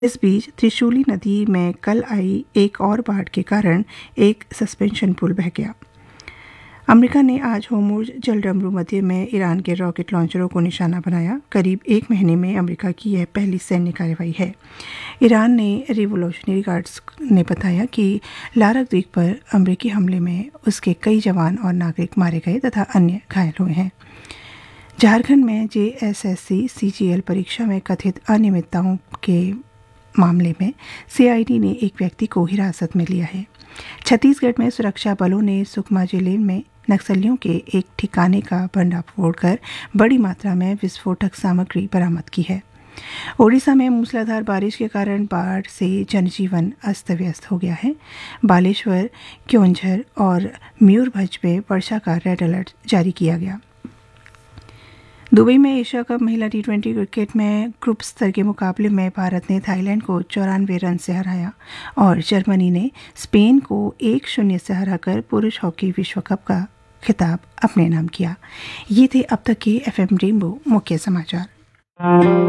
इस बीच त्रिशूली नदी में कल आई एक और बाढ़ के कारण एक सस्पेंशन पुल बह गया। अमेरिका ने आज होर्मुज़ जलडमरू मध्य में ईरान के रॉकेट लॉन्चरों को निशाना बनाया। करीब एक महीने में अमेरिका की यह पहली सैन्य कार्रवाई है। ईरान ने रिवोल्यूशनरी गार्ड्स ने बताया कि लारक द्वीप पर अमेरिकी हमले में उसके कई जवान और नागरिक मारे गए तथा अन्य घायल हुए हैं। झारखंड में JSSC CGL परीक्षा में कथित अनियमितताओं के मामले में CID ने एक व्यक्ति को हिरासत में लिया है। छत्तीसगढ़ में सुरक्षा बलों ने सुकमा जिले में नक्सलियों के एक ठिकाने का भंडाफोड़ कर बड़ी मात्रा में विस्फोटक सामग्री बरामद की है। ओडिशा में मूसलाधार बारिश के कारण बाढ़ से जनजीवन अस्त व्यस्त हो गया है। बालेश्वर, क्योंझर और मयूरभंज में वर्षा का रेड अलर्ट जारी किया गया। दुबई में एशिया कप महिला T20 क्रिकेट में ग्रुप स्तर के मुकाबले में भारत ने थाईलैंड को 94 रन से हराया और जर्मनी ने स्पेन को 1-0 से हराकर पुरुष हॉकी विश्व कप का खिताब अपने नाम किया। ये थे अब तक के FM रेनबो मुख्य समाचार।